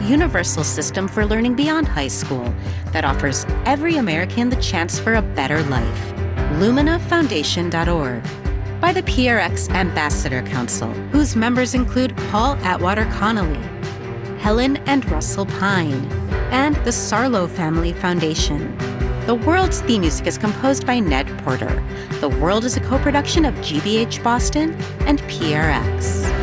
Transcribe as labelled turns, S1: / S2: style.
S1: universal system for learning beyond high school that offers every American the chance for a better life. LuminaFoundation.org. By the PRX Ambassador Council, whose members include Paul Atwater Connolly, Helen and Russell Pine, and the Sarlo Family Foundation. The World's theme music is composed by Ned Porter. The World is a co-production of GBH Boston and PRX.